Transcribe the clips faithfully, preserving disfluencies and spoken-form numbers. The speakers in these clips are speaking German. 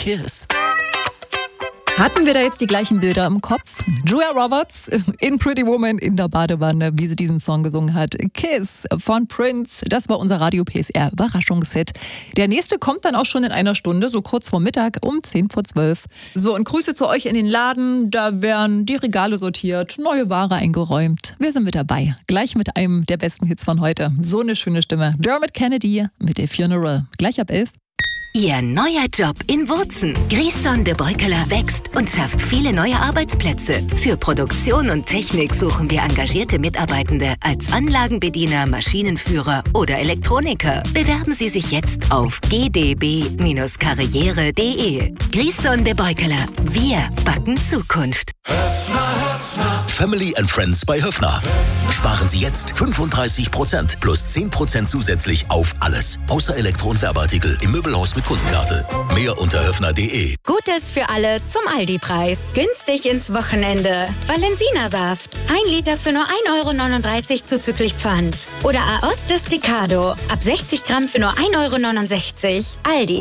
Kiss. Hatten wir da jetzt die gleichen Bilder im Kopf? Julia Roberts in Pretty Woman in der Badewanne, wie sie diesen Song gesungen hat. Kiss von Prince, das war unser Radio P S R Überraschungshit. Der nächste kommt dann auch schon in einer Stunde, so kurz vor Mittag um zehn vor zwölf. So, und Grüße zu euch in den Laden, da werden die Regale sortiert, neue Ware eingeräumt. Wir sind mit dabei, gleich mit einem der besten Hits von heute. So eine schöne Stimme. Dermot Kennedy mit The Funeral, gleich ab elf. Ihr neuer Job in Wurzen. Griesson de Beukeler wächst und schafft viele neue Arbeitsplätze. Für Produktion und Technik suchen wir engagierte Mitarbeitende als Anlagenbediener, Maschinenführer oder Elektroniker. Bewerben Sie sich jetzt auf g d b karriere punkt d e. Griesson de Beukeler. Wir backen Zukunft. Höfner, Höfner. Family and Friends bei Höfner. Sparen Sie jetzt fünfunddreißig Prozent plus zehn Prozent zusätzlich auf alles. Außer Elektro- und Werbeartikel im Möbelhaus mit Kundenkarte. Mehr unter höfner punkt d e. Gutes für alle zum Aldi-Preis. Günstig ins Wochenende. Valensina-Saft. Ein Liter für nur ein Euro neununddreißig zuzüglich Pfand. Oder Aoste Stecado. Ab sechzig Gramm für nur ein Euro neunundsechzig. Aldi.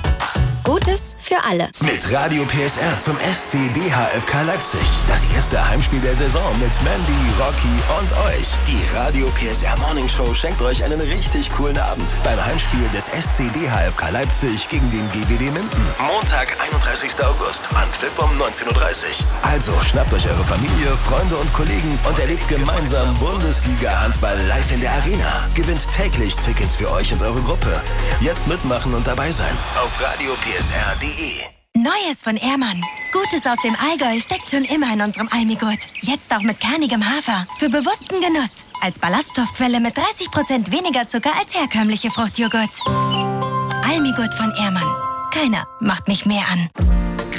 Gutes für alle. Mit Radio P S R zum S C D H F K Leipzig. Das erste Heimspiel der Saison mit Mandy, Rocky und euch. Die Radio P S R Morning Show schenkt euch einen richtig coolen Abend beim Heimspiel des S C D H F K Leipzig gegen den G W D Minden. Montag, einunddreißigster August, Anpfiff um neunzehn Uhr dreißig. Also schnappt euch eure Familie, Freunde und Kollegen und erlebt gemeinsam Bundesliga-Handball live in der Arena. Gewinnt täglich Tickets für euch und eure Gruppe. Jetzt mitmachen und dabei sein. Auf Radio P S R punkt d e. Neues von Ehrmann. Gutes aus dem Allgäu steckt schon immer in unserem Almigurt. Jetzt auch mit kernigem Hafer. Für bewussten Genuss. Als Ballaststoffquelle mit dreißig Prozent weniger Zucker als herkömmliche Fruchtjoghurts. Almigurt von Ehrmann. Keiner macht mich mehr an.